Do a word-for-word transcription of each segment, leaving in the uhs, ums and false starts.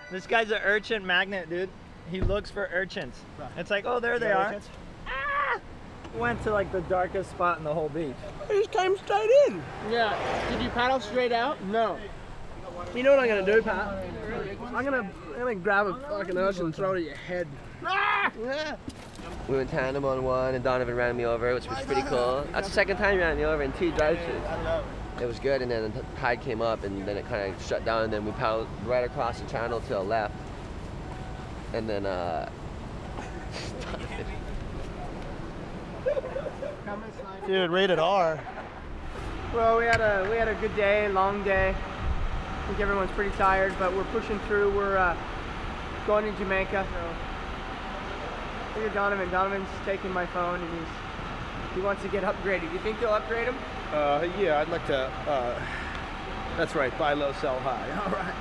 This guy's an urchin magnet, dude. He looks for urchins. It's like, oh, there they are. Ah! Went to like the darkest spot in the whole beach. I just came straight in. Yeah. Did you paddle straight out? No. You know what I'm gonna do, Pat? I'm gonna, I'm gonna grab a fucking urchin and throw it at your head. Ah! Yeah. We went tandem on one, and Donovan ran me over, which was pretty cool. That's the second time he ran me over in two drive-throughs. It was good, and then the tide came up, and then it kind of shut down, and then we paddled right across the channel to the left. And then, uh... Dude, rated R. Well, we had a we had a good day, long day. I think everyone's pretty tired, but we're pushing through. We're uh, going to Jamaica. So, look at Donovan. Donovan's taking my phone, and he's he wants to get upgraded. Do you think they'll upgrade him? Uh, yeah, I'd like to, uh, that's right, buy low, sell high. All right.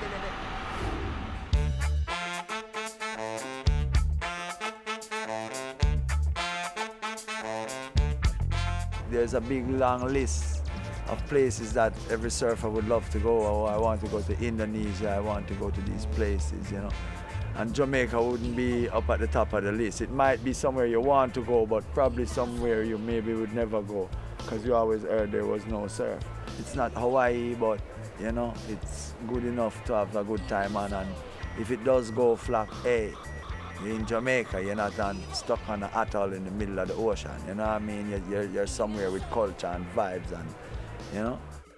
There's a big long list of places that every surfer would love to go. Oh, I want to go to Indonesia, I want to go to these places, you know. And Jamaica wouldn't be up at the top of the list. It might be somewhere you want to go, but probably somewhere you maybe would never go, because you always heard there was no surf. It's not Hawaii, but you know, it's good enough to have a good time on. And if it does go flat, hey, you're in Jamaica, you're not on, stuck on an atoll in the middle of the ocean. You know what I mean? You're, you're, you're somewhere with culture and vibes, and you know.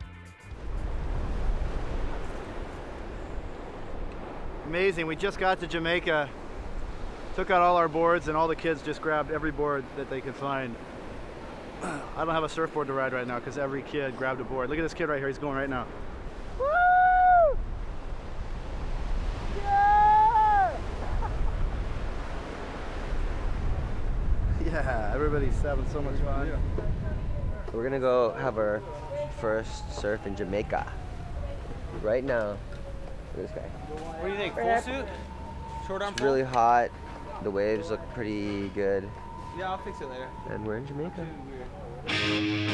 Amazing, we just got to Jamaica, took out all our boards, and all the kids just grabbed every board that they could find. I don't have a surfboard to ride right now because every kid grabbed a board. Look at this kid right here, he's going right now. Woo! Yeah! Yeah, everybody's having so much fun. Yeah. We're gonna go have our first surf in Jamaica. Right now. Look at this guy. What do you think? Full suit? Short arm It's really hot. The waves look pretty good. Yeah, I'll fix it later. And we're in Jamaica.